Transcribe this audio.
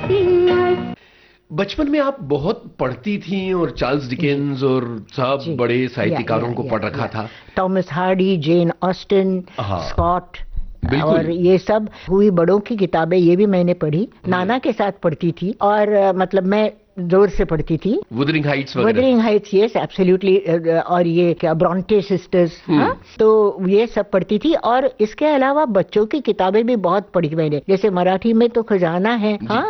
बचपन में आप बहुत पढ़ती थी और चार्ल्स डिकेंस और सब बड़े साहित्यकारों को पढ़ रखा था। Thomas Hardy, Jane Austen, Scott और ये सब हुई बड़ों की किताबें, ये भी मैंने पढ़ी। नाना के साथ पढ़ती थी और मतलब मैं जोर से पढ़ती थी। वुदरिंग हाइट्स वगैरह। Wuthering Heights, yes absolutely. और ये क्या ब्रॉन्टे सिस्टर्स, तो ये सब पढ़ती थी। और इसके अलावा बच्चों की किताबें भी बहुत पढ़ी मैंने, जैसे मराठी में तो खजाना है, हाँ।